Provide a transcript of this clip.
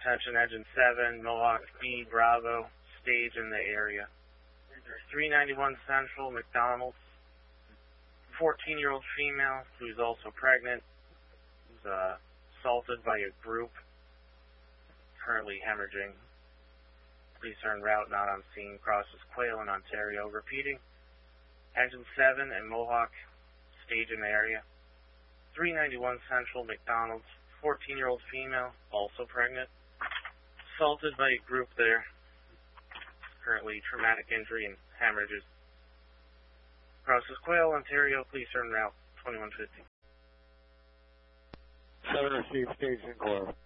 Attention Engine 7, Mohawk B, Bravo, stage in the area. 391 Central, McDonald's. 14-year-old female who's also pregnant. Was assaulted by a group. Currently hemorrhaging. Police are en route, not on scene. Crosses Quail in Ontario. Repeating. Engine 7 and Mohawk, stage in the area. 391 Central, McDonald's. 14-year-old female, also pregnant. Assaulted by a group there. Currently traumatic injury and hemorrhages. Crosses Quail, Ontario. Police are en route. 2150. 7 received, stage in Quail.